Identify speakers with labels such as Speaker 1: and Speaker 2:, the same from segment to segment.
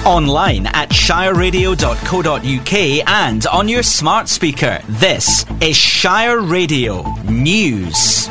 Speaker 1: Online at shireradio.co.uk and on your smart speaker. This is Shire Radio News.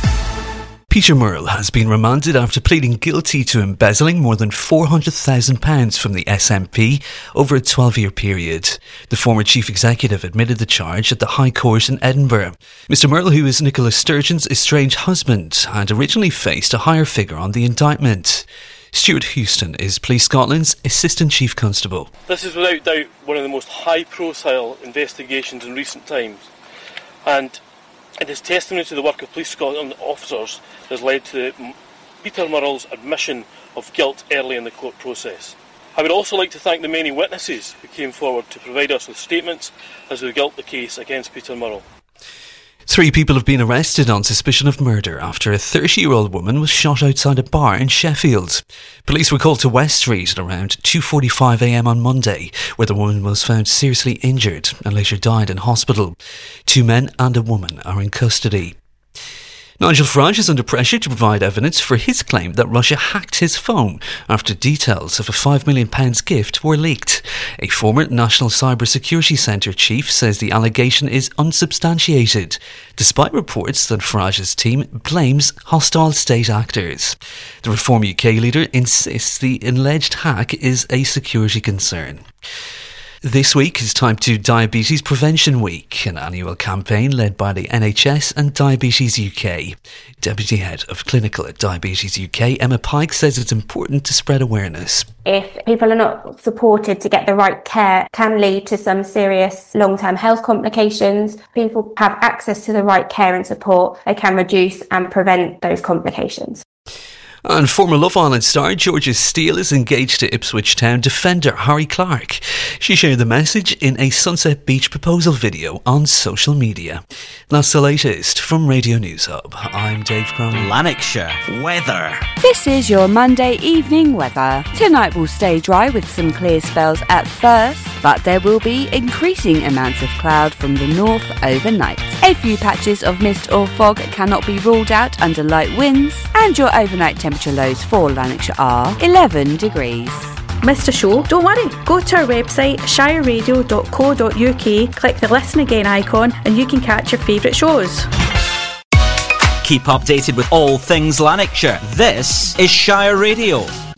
Speaker 2: Peter Murrell has been remanded after pleading guilty to embezzling more than £400,000 from the SNP over a 12-year period. The former chief executive admitted the charge at the High Court in Edinburgh. Mr Murrell, who is Nicola Sturgeon's estranged husband, had originally faced a higher figure on the indictment. Stuart Houston is Police Scotland's Assistant Chief Constable.
Speaker 3: This is without doubt one of the most high-profile investigations in recent times, and it is testimony to the work of Police Scotland officers that has led to Peter Murrell's admission of guilt early in the court process. I would also like to thank the many witnesses who came forward to provide us with statements as we built the case against Peter Murrell.
Speaker 2: 3 people have been arrested on suspicion of murder after a 30-year-old woman was shot outside a bar in Sheffield. Police were called to West Street at around 2:45 a.m. on Monday, where the woman was found seriously injured and later died in hospital. 2 men and a woman are in custody. Nigel Farage is under pressure to provide evidence for his claim that Russia hacked his phone after details of a £5 million gift were leaked. A former National Cyber Security Centre chief says the allegation is unsubstantiated, despite reports that Farage's team blames hostile state actors. The Reform UK leader insists the alleged hack is a security concern. This week is Type 2 Diabetes Prevention Week, an annual campaign led by the NHS and Diabetes UK. Deputy Head of Clinical at Diabetes UK, Emma Pike, says it's important to spread awareness.
Speaker 4: If people are not supported to get the right care, it can lead to some serious long-term health complications. People have access to the right care and support, they can reduce and prevent those complications.
Speaker 2: And former Love Island star Georgia Steele is engaged to Ipswich Town defender Harry Clark. She shared the message in a Sunset Beach proposal video on social media. That's the latest from Radio News Hub. I'm Dave Crowley.
Speaker 1: Lanarkshire weather.
Speaker 5: This is your Monday evening weather. Tonight will stay dry with some clear spells at first, but there will be increasing amounts of cloud from the north overnight. A few patches of mist or fog cannot be ruled out under light winds, and your overnight temperature lows for Lanarkshire are 11 degrees.
Speaker 6: Missed a show? Don't worry. Go to our website shireradio.co.uk, click the listen again icon and you can catch your favourite shows.
Speaker 1: Keep updated with all things Lanarkshire. This is Shire Radio.